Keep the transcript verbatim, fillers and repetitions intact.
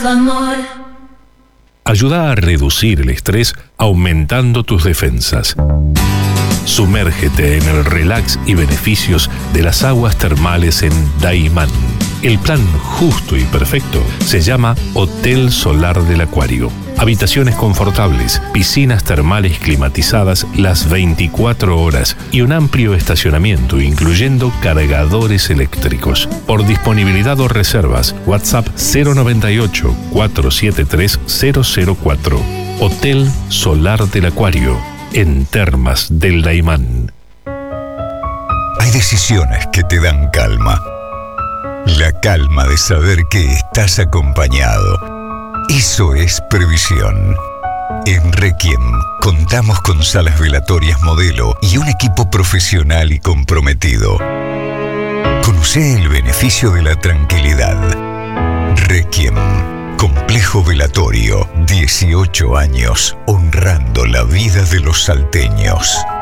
tanto amor. Ayuda a reducir el estrés aumentando tus defensas. Sumérgete en el relax y beneficios de las aguas termales en Daymán. El plan justo y perfecto se llama Hotel Solar del Acuario. Habitaciones confortables, piscinas termales climatizadas las veinticuatro horas y un amplio estacionamiento incluyendo cargadores eléctricos. Por disponibilidad o reservas, WhatsApp cero noventa y ocho, cuatrocientos setenta y tres, cero cero cuatro. Hotel Solar del Acuario, en Termas del Daymán. Hay decisiones que te dan calma. La calma de saber que estás acompañado. Eso es previsión. En Requiem contamos con salas velatorias modelo y un equipo profesional y comprometido. Conoce el beneficio de la tranquilidad. Requiem, complejo velatorio, dieciocho años honrando la vida de los salteños.